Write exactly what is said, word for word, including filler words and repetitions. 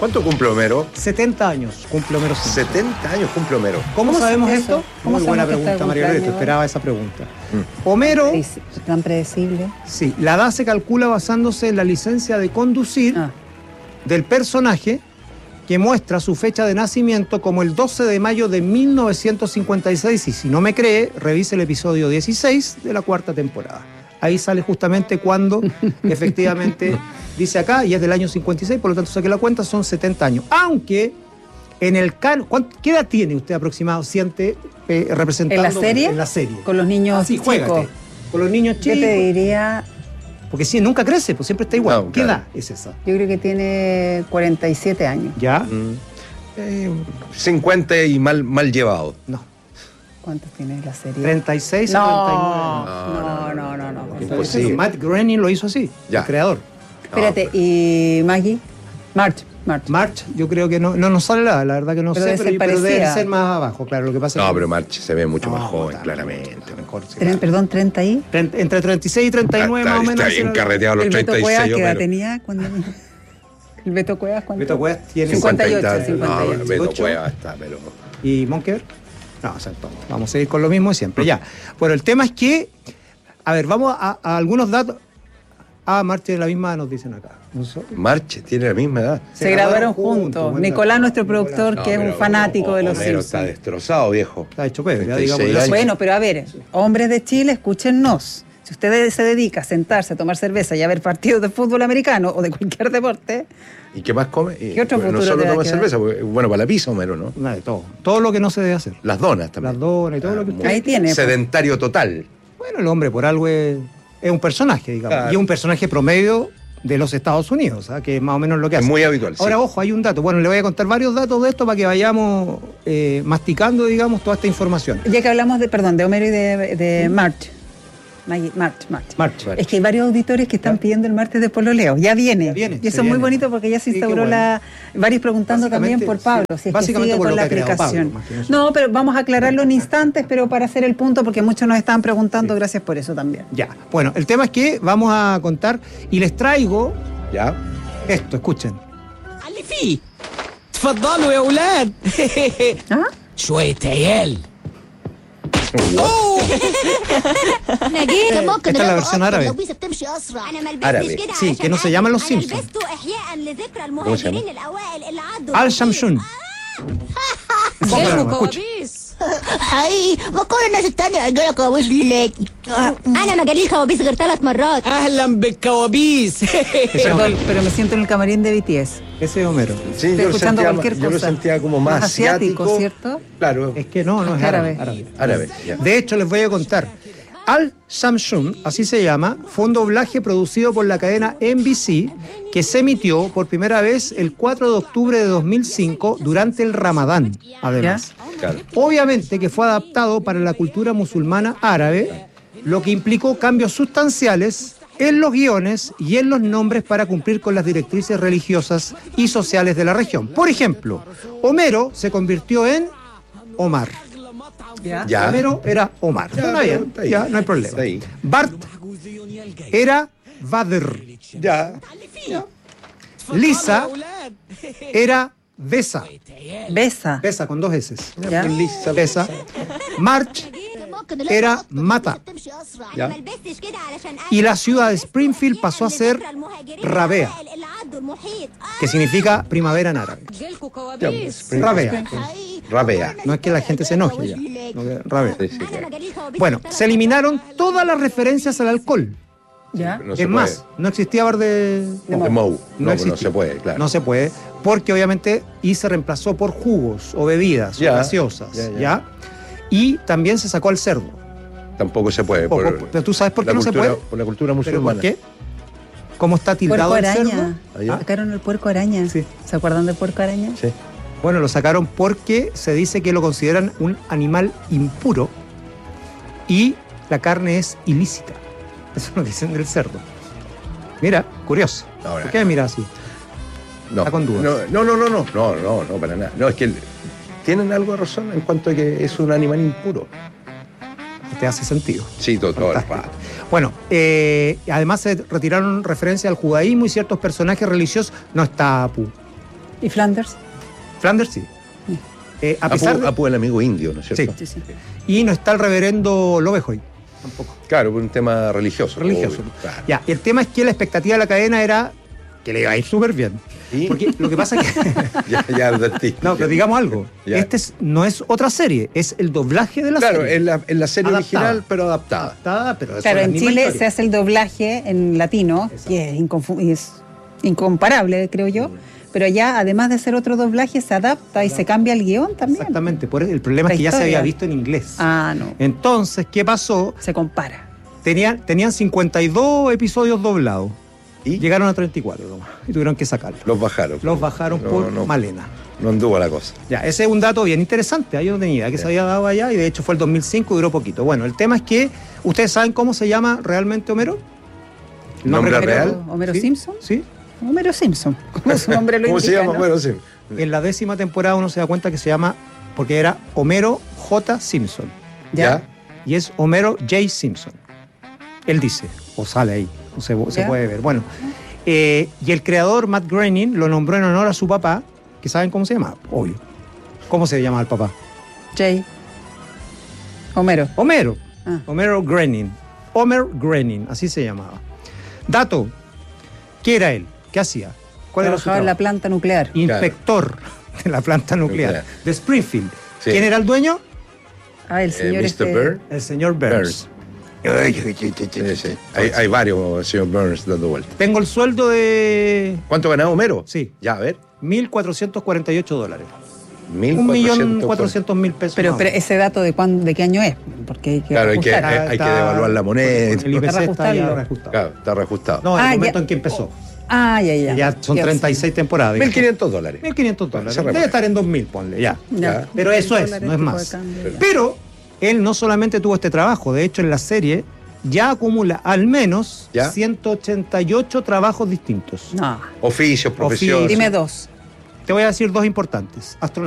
¿Cuánto cumple Homero? setenta años cumple Homero Simpson. setenta años cumple Homero. ¿Cómo, ¿Cómo sabemos esto? ¿Cómo Muy buena sabemos pregunta, María Loreto. Esperaba esa pregunta. Mm. Homero... Tan predecible. Sí, la edad se calcula basándose en la licencia de conducir ah. del personaje, que muestra su fecha de nacimiento como el doce de mayo de mil novecientos cincuenta y seis. Y si no me cree, revise el episodio dieciséis de la cuarta temporada. Ahí sale justamente cuando efectivamente dice acá, y es del año cincuenta y seis, por lo tanto saqué la cuenta, son setenta años. Aunque en el canon, ¿qué edad tiene usted aproximado, siente eh, representando? ¿En la serie? En la serie. Con los niños ah, sí, chicos. Juégate. Con los niños chicos. Yo te diría... Porque si nunca crece, pues siempre está igual. No, ¿Qué claro. edad es esa? Yo creo que tiene cuarenta y siete años. ¿Ya? Mm. Eh, cincuenta y mal, mal llevado. No. ¿Cuántos tiene la serie? treinta y seis no, a treinta y nueve. No, no, no, no. no, no. Imposible. Matt Groening lo hizo así, ya. El creador. Espérate, no, ¿y Maggie? March. March. March, yo creo que no, no nos sale la, la verdad que no pero sé, debe pero, pero debe ser más abajo, claro, lo que pasa No, es que... pero March se ve mucho no, más joven, no, claramente. Mejor, sí, claro. Perdón, ¿treinta y? Entre treinta y seis y treinta y nueve está, más o menos. Está bien carreteado los treinta y seis. ¿El Beto Cuevas qué edad tenía cuando... ¿El Beto Cuevas cuánto? Beto Cuevas tiene cincuenta y ocho, cincuenta y ocho. No, Beto Cuevas está, pero... ¿Y Monker? No, exacto. Vamos a seguir con lo mismo de siempre, ya. Bueno, el tema es que... A ver, vamos a, a algunos datos... Ah, March tiene la misma, nos dicen acá. March tiene la misma edad. Se, Se graduaron juntos. juntos. Nicolás, nuestro productor, no, que es un fanático o, o, de los Simpsons. Está destrozado, viejo. Está hecho pedo, ya digamos. Bueno, pero a ver, hombres de Chile, escúchennos. Si usted se dedica a sentarse a tomar cerveza y a ver partidos de fútbol americano o de cualquier deporte... ¿Y qué más come? ¿Qué otro bueno, futuro no solo toma toma cerveza, porque, bueno, para la pizza, Homero, ¿no? Nada, de todo. Todo lo que no se debe hacer. Las donas también. Las donas y todo ah, lo que usted... Ahí tiene. Sedentario total. Bueno, el hombre por algo es, es un personaje, digamos. Claro. Y es un personaje promedio de los Estados Unidos, ¿eh? Que es más o menos lo que hace. Es muy habitual. Ahora, sí. ojo, hay un dato. Bueno, le voy a contar varios datos de esto para que vayamos eh, masticando, digamos, toda esta información. Ya que hablamos de, perdón, de Homero y de, de March. March, March, March. March. Es que hay varios auditores que están pidiendo el martes de pololeo. Ya viene. Ya viene y eso es muy bonito porque ya se instauró sí, la... Bueno. Varios preguntando también por Pablo, sí, si es que sigue con la aplicación. Pablo, no, pero vamos a aclararlo en instantes, pero para hacer el punto, porque muchos nos estaban preguntando, sí. Gracias por eso también. Ya. Bueno, el tema es que vamos a contar y les traigo... Ya. Esto, escuchen. اللي فيه تفضلوا يا اولاد شوية عيال. Esta es la versión árabe. Árabe. Sí, que no se llaman los Simpsons. ¿Cómo se llama? Al-Shamsun. حقيقي بكل الناس التانية قالوا كوابيس ليك انا ما جاليش كوابيس غير ثلاث مرات اهلا بالكوابيس. Perdón, pero me siento en el camarín de B T S. Ese es Homero. Sí, Estoy yo, escuchando sentía, cualquier yo lo cosa. sentía como más, más asiático, asiático, ¿cierto? Claro. Es que no, no es árabe. árabe. Árabe, ya. De hecho, les voy a contar. Al-Shamsun, así se llama, fue un doblaje producido por la cadena N B C que se emitió por primera vez el cuatro de octubre de dos mil cinco durante el Ramadán, además. Claro. Obviamente que fue adaptado para la cultura musulmana árabe, lo que implicó cambios sustanciales en los guiones y en los nombres para cumplir con las directrices religiosas y sociales de la región. Por ejemplo, Homero se convirtió en Omar. Ya. Ya. Homero era Omar. Ya, Está bien, está ahí. ya, no hay problema. Está ahí. Bart era Badr. Ya. Ya. Lisa era Besa. Besa. Besa con dos S. Ya. Lisa. Besa. March era Mata. Ya. Y la ciudad de Springfield pasó a ser Rabea, que significa primavera en árabe. Rabea. Rabea. No es que la gente se enoje ya. No, que Rabea. Sí, sí, claro. Bueno, se eliminaron todas las referencias al alcohol. Ya. No se Es más, puede. no existía bar de... De Mou. No, No no, no existía. se puede, claro. No se puede, porque obviamente y se reemplazó por jugos o bebidas Ya, o gaseosas, ya, ya, ya. Y también se sacó al cerdo. Tampoco se puede. Poco, por, pero tú sabes por qué la no cultura, se puede. Por la cultura ¿Pero musulmana. por qué? ¿Cómo está tildado Puerco el cerdo? araña. ¿Ah? Sacaron el puerco araña. Sí. ¿Se acuerdan del puerco araña? Sí. Bueno, lo sacaron porque se dice que lo consideran un animal impuro y la carne es ilícita. Eso es lo que dicen del cerdo. Mira, curioso. Ahora, ¿Por qué me mira así? No, Está con dudas. no, no, no, no, no, no, no, para nada. No, es que el- tienen algo de razón en cuanto a que es un animal impuro. Te hace sentido. Sí, todo, todo el Fantástico. rato. Bueno, eh, además se retiraron referencia al judaísmo y ciertos personajes religiosos. No está Apu. ¿Y Flanders? Flanders sí. sí. Eh, a pesar Apu, de... Apu el amigo indio, ¿no es cierto? Sí. Sí, sí. Y no está el reverendo Lovejoy tampoco. Claro, por un tema religioso. Religioso. Obvio, claro. Ya, el tema es que la expectativa de la cadena era que le iba a ir súper bien. ¿Sí? Porque lo que pasa es que... ya, ya advertí. No, pero digamos algo. Ya. Este es, no es otra serie, es el doblaje de la claro, serie. Claro, en la, la serie adaptada. original, pero adaptada. Adaptada, pero claro, en Chile historia. Se hace el doblaje en latino, exacto, que es, inconfu- es incomparable, creo yo. Mm. Pero ya, además de hacer otro doblaje, se adapta y se cambia el guión también. Exactamente, por el problema la es que historia. Ya se había visto en inglés. Ah, no. Entonces, ¿qué pasó? Se compara. Tenían, tenían cincuenta y dos episodios doblados. ¿Y? Llegaron a treinta y cuatro nomás, y tuvieron que sacarlos. Los bajaron. Los bajaron no, por no, Malena. No anduvo la cosa. Ya, ese es un dato bien interesante. Yo no tenía idea que sí. se había dado allá, y de hecho fue el dos mil cinco y duró poquito. Bueno, el tema es que, ¿ustedes saben cómo se llama realmente Homero? ¿El nombre, nombre real? ¿Homero ¿Sí? Simpson? Sí. Homero Simpson. ¿Cómo su nombre lo ¿Cómo indica, se llama ¿no? Homero Simpson? En la décima temporada uno se da cuenta que se llama, porque era Homero J. Simpson. ¿Ya? ¿Ya? Y es Homero J. Simpson. Él dice, o sale ahí, o se, se puede ver. Bueno, eh, y el creador Matt Groening lo nombró en honor a su papá, que saben cómo se llama, obvio. ¿Cómo se llama el papá? J. Homero. Homero. Ah. Homero Groening. Homer Groening, así se llamaba. Dato, ¿qué era él? ¿Qué hacía? ¿Cuál era su trabajo? En la planta nuclear. Inspector claro. de la planta nuclear, nuclear. de Springfield. Sí. ¿Quién era el dueño? Ah, el señor eh, este... mister Burns. El señor Burns. Burns. Sí, sí. Hay, hay varios señor Burns dando vueltas. Tengo el sueldo de... ¿Cuánto ganaba Homero? Sí. Ya, a ver. mil cuatrocientos cuarenta y ocho dólares. Un millón cuatrocientos mil pesos. Pero, pero ese dato de cuándo, de qué año es, porque hay que claro, hay que, hay, hay que devaluar la moneda. El I P C está ya reajustado. Claro, está reajustado. No, en ah, el momento ya. en que empezó. Ah, ya, ya. Ya son ya treinta y seis temporadas. mil quinientos dólares. mil quinientos dólares. Debe estar en dos mil, ponle, ya. ya. ya. Pero eso es, no es más. Cambio, pero él no solamente tuvo este trabajo, de hecho en la serie ya acumula al menos ¿Ya? ciento ochenta y ocho trabajos distintos. No. Oficios, profesiones. Dime dos. Te voy a decir dos importantes. Astronautas.